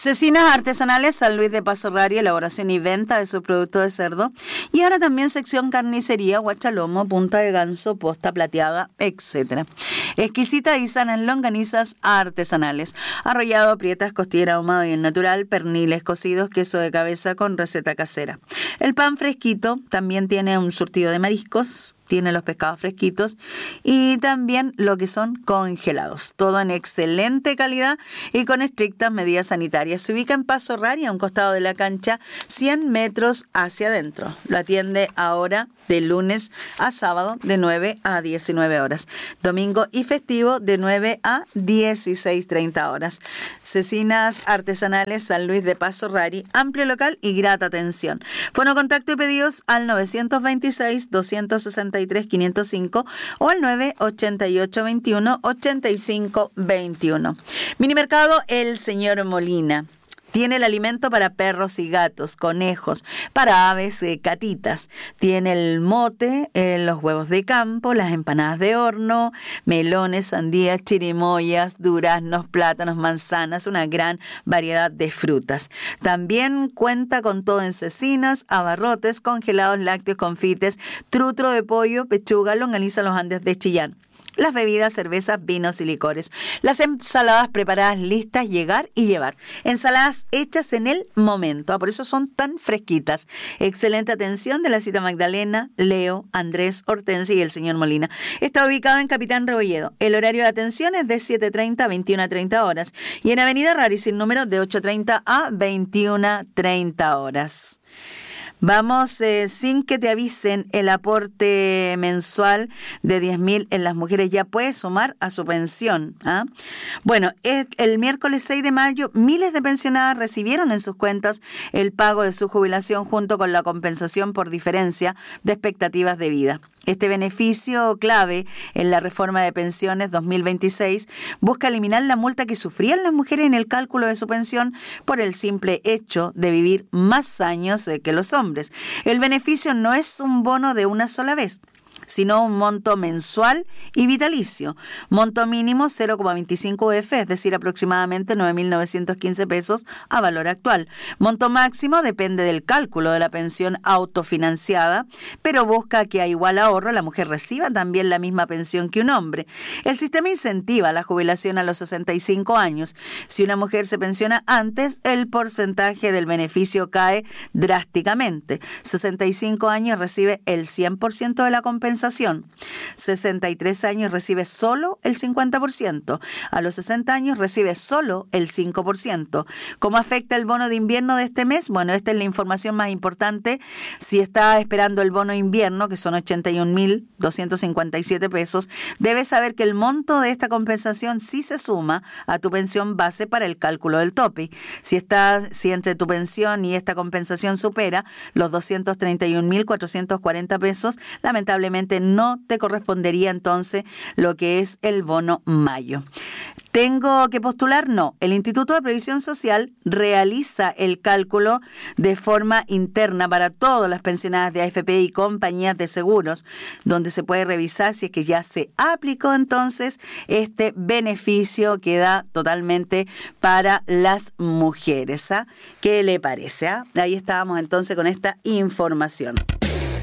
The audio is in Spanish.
Cecinas Artesanales San Luis de Paso Rari, elaboración y venta de sus productos de cerdo. Y ahora también sección carnicería, guachalomo, punta de ganso, posta plateada, etc. Exquisita y sanas longanizas artesanales. Arrollado, aprietas, costillera ahumado y el natural, perniles cocidos, queso de cabeza con receta casera. El pan fresquito también tiene un surtido de mariscos, tiene los pescados fresquitos y también lo que son congelados. Todo en excelente calidad y con estrictas medidas sanitarias. Se ubica en Paso Rari, a un costado de la cancha, 100 metros hacia adentro. Lo atiende ahora de lunes a sábado de 9 a 19 horas. Domingo y festivo de 9 a 16:30 horas. Cecinas Artesanales San Luis de Paso Rari, amplio local y grata atención. Fono contacto y pedidos al 926-263-505 o al 988-21-85-21. Minimercado El Señor Molina. Tiene el alimento para perros y gatos, conejos, para aves, catitas. Tiene el mote, los huevos de campo, las empanadas de horno, melones, sandías, chirimoyas, duraznos, plátanos, manzanas, una gran variedad de frutas. También cuenta con todo en cecinas, abarrotes, congelados, lácteos, confites, trutro de pollo, pechuga, longaniza Los Andes de Chillán. Las bebidas, cervezas, vinos y licores. Las ensaladas preparadas, listas, llegar y llevar. Ensaladas hechas en el momento. Por eso son tan fresquitas. Excelente atención de la Cita Magdalena, Leo, Andrés, Hortensia y el señor Molina. Está ubicado en Capitán Rebolledo. El horario de atención es de 7:30 a 21:30 horas. Y en Avenida Rari, sin número, de 8:30 a 21:30 horas. Vamos, sin que te avisen, el aporte mensual de 10.000 en las mujeres ya puede sumar a su pensión. Bueno, el miércoles 6 de mayo, miles de pensionadas recibieron en sus cuentas el pago de su jubilación junto con la compensación por diferencia de expectativas de vida. Este beneficio clave en la reforma de pensiones 2026 busca eliminar la multa que sufrían las mujeres en el cálculo de su pensión por el simple hecho de vivir más años que los hombres. El beneficio no es un bono de una sola vez, sino un monto mensual y vitalicio. Monto mínimo 0,25 UF, es decir, aproximadamente 9.915 pesos a valor actual. Monto máximo depende del cálculo de la pensión autofinanciada, pero busca que a igual ahorro la mujer reciba también la misma pensión que un hombre. El sistema incentiva la jubilación a los 65 años. Si una mujer se pensiona antes, el porcentaje del beneficio cae drásticamente. 65 años recibe el 100% de la compensación. 63 años recibe solo el 50%. A los 60 años recibe solo el 5%. ¿Cómo afecta el bono de invierno de este mes? Bueno, esta es la información más importante. Si está esperando el bono invierno, que son 81.257 pesos, debes saber que el monto de esta compensación sí se suma a tu pensión base para el cálculo del tope. Si entre tu pensión y esta compensación supera los 231.440 pesos, lamentablemente no te correspondería entonces lo que es el bono mayo. ¿Tengo que postular? No. El Instituto de Previsión Social realiza el cálculo de forma interna para todas las pensionadas de AFP y compañías de seguros, donde se puede revisar si es que ya se aplicó entonces este beneficio que da totalmente para las mujeres. ¿Qué le parece? Ahí estábamos entonces con esta información.